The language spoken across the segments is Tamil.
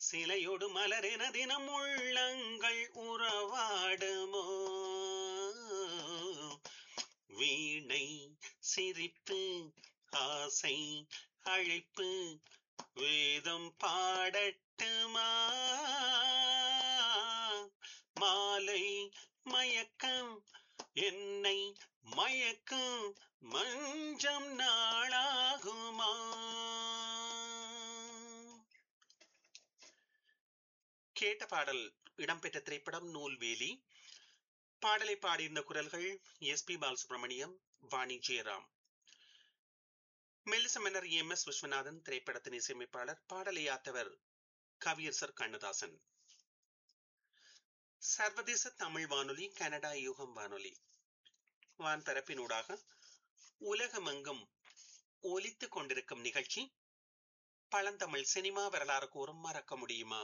சிலையொடு மலரென தினம் உள்ளங்கள் உறவாடுமோ, வீணை சிரிப்பு ஆசை அழைப்பு வேதம் பாடட்டுமா, மாலை மயக்கம் என்னை மயக்கும் மஞ்சம் நாளாகுமா. கேட்ட பாடல் இடம்பெற்ற திரைப்படம் நூல்வேலி. பாடலை பாடியிருந்த குரல்கள் எஸ்.பி. பாலசுப்ரமணியம், வாணி ஜெயராம். மெல்லிச மன்னர் எம்.எஸ். விஸ்வநாதன் திரைப்படத்தின் இசையமைப்பாளர். பாடலை யாத்தவர் கவியரசர் கண்ணதாசன். சர்வதேச தமிழ் வானொலி, கனடா யூகம் வானொலி வான்பரப்பினூடாக உலகமெங்கும் ஒலித்துக் கொண்டிருக்கும் நிகழ்ச்சி பழந்தமிழ் சினிமா வரலாறு கூறும் மறக்க முடியுமா.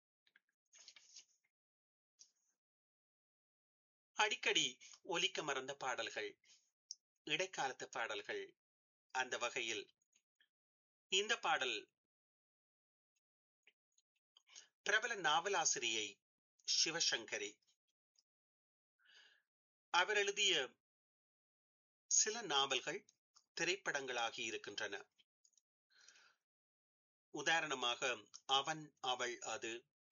அடிக்கடி ஒலிக்க மறந்த பாடல்கள், இடைக்காலத்து பாடல்கள். அந்த வகையில் இந்த பாடல் பிரபல நாவலாசிரியை சிவசங்கரி அவர் எழுதிய சில நாவல்கள் திரைப்படங்களாகி இருக்கின்றன. உதாரணமாக அவன் அவள் அது,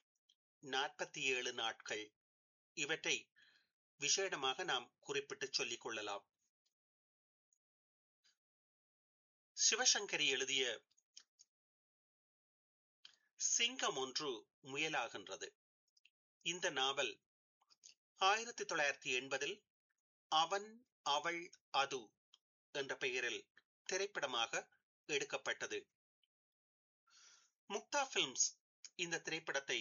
47 நாட்கள், இவற்றை விசேடமாக நாம் குறிப்பிட்டு சொல்லிக் கொள்ளலாம். சிவசங்கரி எழுதிய சிங்கம் ஒன்று முயலாகின்றது. இந்த நாவல் 1980 அவன் அவள் அது என்ற பெயரில் திரைப்படமாக எடுக்கப்பட்டது. முக்தா பிலிம்ஸ் இந்த திரைப்படத்தை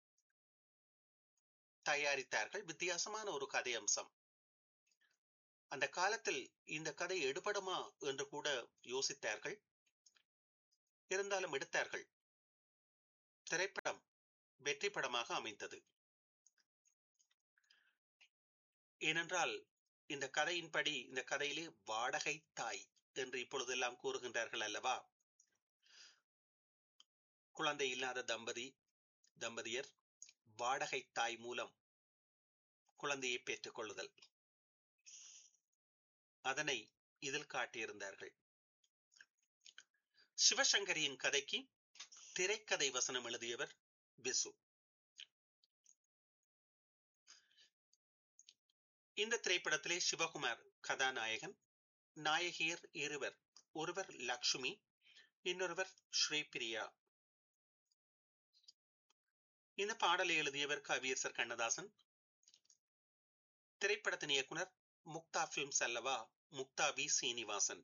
தயாரித்தார்கள். வித்தியாசமான ஒரு கதை அம்சம். அந்த காலத்தில் இந்த கதை எடுபடுமா என்று கூட யோசித்தார்கள். இருந்தாலும் எடுத்தார்கள். திரைப்படம் வெற்றி படமாக அமைந்தது. ஏனென்றால் இந்த கதையின்படி, இந்த கதையிலே வாடகை தாய் என்று இப்பொழுதெல்லாம் கூறுகின்றார்கள் அல்லவா. குழந்தை இல்லாத தம்பதியர் வாடகை தாய் மூலம் குழந்தையை பெற்றுக் கொள்ளுதல், அதனை இதில் காட்டியிருந்தார்கள். சிவசங்கரியின் கதைக்கு திரைக்கதை வசனம் எழுதியவர் விசு. இந்த திரைப்படத்திலே சிவகுமார் கதாநாயகன். நாயகியர் இருவர். ஒருவர் லக்ஷ்மி, இன்னொருவர் ஸ்ரீபிரியா. இந்த பாடலை எழுதியவர் கவியரசர் கண்ணதாசன். திரைப்படத்தின் இயக்குனர் முக்தா பிலிம்ஸ் அல்லவா, முக்தா வி சீனிவாசன்.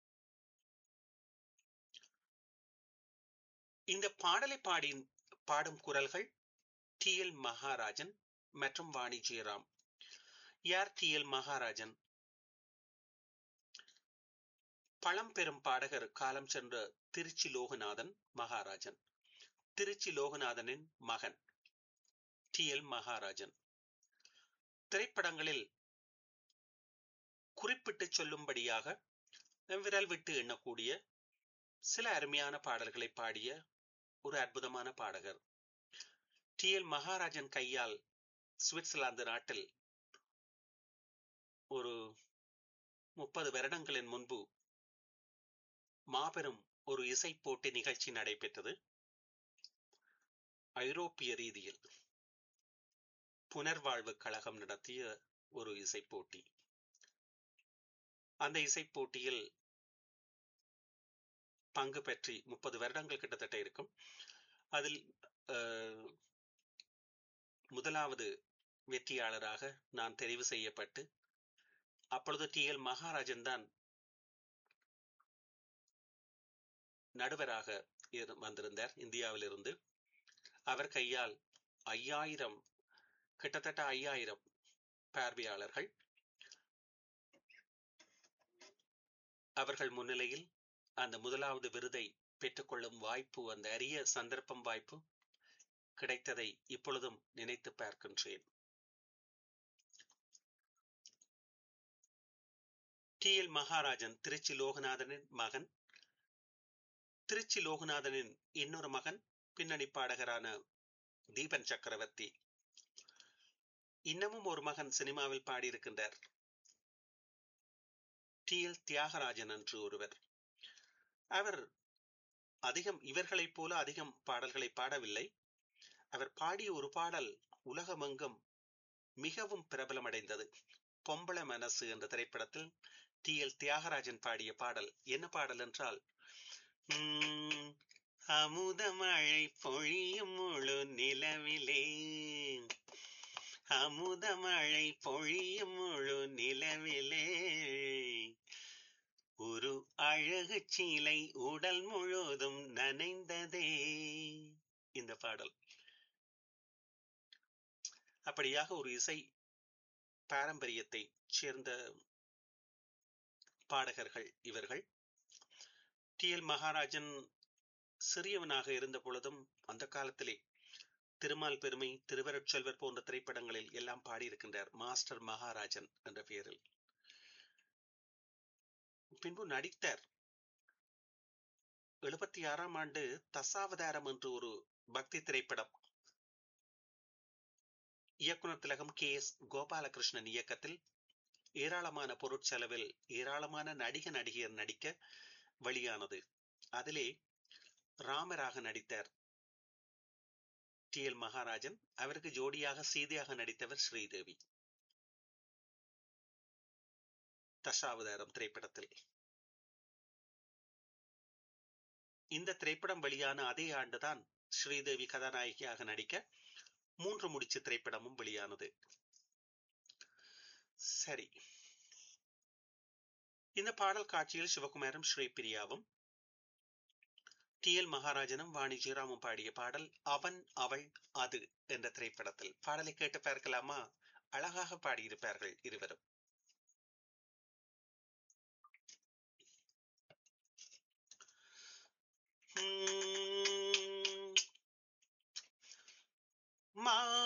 இந்த பாடலை பாடும் குரல்கள் டி.எல். மகாராஜன் மற்றும் வாணி ஜெயராம். யார் டி.எல். மகாராஜன்? பழம்பெரும் பாடகர், காலம் சென்ற திருச்சி லோகநாதன் மகாராஜன். திருச்சி லோகநாதனின் மகன் டி.எல். மகாராஜன். திரைப்படங்களில் குறிப்பிட்டு சொல்லும்படியாக விரல் விட்டு எண்ணக்கூடிய சில அருமையான பாடல்களை பாடிய ஒரு அற்புதமான பாடகர். டி.எல். மகாராஜன் கையால் சுவிட்சர்லாந்து நாட்டில் ஒரு 30 வருடங்களின் முன்பு மாபெரும் ஒரு இசை போட்டி நிகழ்ச்சி நடைபெற்றது. ஐரோப்பிய ரீதியில் புனர்வாழ்வு கழகம் நடத்திய ஒரு இசை போட்டி. அந்த இசை போட்டியில் பங்கு பெற்றி 30 வருடங்கள் கிட்டத்தட்ட இருக்கும். அதில் முதலாவது வெற்றியாளராக நான் தெரிவு செய்யப்பட்டு, அப்பொழுது டி.எல். மகாராஜன் தான் நடுவராக வந்திருந்தார் இந்தியாவிலிருந்து. அவர் கையால் 5000, கிட்டத்தட்ட 5000 பார்வையாளர்கள் அவர்கள் முன்னிலையில் அந்த முதலாவது விருதை பெற்றுக்கொள்ளும் வாய்ப்பு, அந்த அரிய சந்தர்ப்பம், வாய்ப்பு கிடைத்ததை இப்பொழுதும் நினைத்து பார்க்கின்றேன். டி.எல். மகாராஜன் திருச்சி லோகநாதனின் மகன். திருச்சி லோகநாதனின் இன்னொரு மகன் பின்னணி பாடகரான தீபன் சக்கரவர்த்தி. இன்னமும் ஒரு மகன் சினிமாவில் பாடியிருக்கின்றார், டி.எல். தியாகராஜன் என்று ஒருவர். அவர் அதிகம் இவர்களைப் போல அதிகம் பாடல்களை பாடவில்லை. அவர் பாடிய ஒரு பாடல் உலகமெங்கும் மிகவும் பிரபலமடைந்தது. பொம்பள மனசு என்ற திரைப்படத்தில் டி.எல். தியாகராஜன் பாடிய பாடல். என்ன பாடல் என்றால், "உம், அமுதமழை பொழியும் முழு நிலவிலே, அமுதமழை பொழியும் முழு நிலவிலே, ஒரு அழகு சீலை உடல் முழுதும் நனைந்ததே." இந்த பாடல். அப்படியாக ஒரு இசை பாரம்பரியத்தை சேர்ந்த பாடகர்கள் இவர்கள். டி.எல். மகாராஜன் சிறியவனாக இருந்த பொழுதும் அந்த காலத்திலே திருமால் பெருமை, திருவருட்செல்வர் போன்ற திரைப்படங்களில் எல்லாம் பாடியிருக்கின்றார், மாஸ்டர் மகாராஜன் என்ற பெயரில். பின்பு நடித்தார். 76ஆம் ஆண்டு தசாவதாரம் என்று ஒரு பக்தி திரைப்படம், இயக்குனர் திலகம் கே.எஸ். கோபாலகிருஷ்ணன் இயக்கத்தில் ஏராளமான பொருட்செலவில் ஏராளமான நடிக நடிகையர் நடிக்க வெளியானது. அதிலே ராமராக நடித்தார் டி.எல். மகாராஜன். அவருக்கு ஜோடியாக சீதையாக நடித்தவர் ஸ்ரீதேவி. தசாவதாரம் திரைப்படத்தில். இந்த திரைப்படம் வெளியான அதே ஆண்டுதான் ஸ்ரீதேவி கதாநாயகியாக நடிக்க மூன்று முடிச்சு திரைப்படமும் வெளியானது. சரி, இந்த பாடல் காட்சியில் சிவகுமாரும் ஸ்ரீபிரியாவும், டி.எல். மகாராஜனும் வாணி ஜெயராமும் பாடிய பாடல் அவன் அவள் அது என்ற திரைப்படத்தில். பாடலை கேட்டு பார்க்கலாமா? அழகாக பாடியிருப்பார்கள் இருவரும். மா